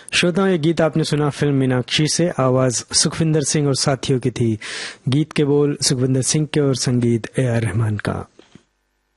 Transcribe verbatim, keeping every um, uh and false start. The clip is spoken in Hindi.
श्रोताओं, ये गीत आपने सुना फिल्म मीनाक्षी से। आवाज सुखविंदर सिंह और साथियों की थी। गीत के बोल सुखविंदर सिंह के और संगीत ए आर रहमान का।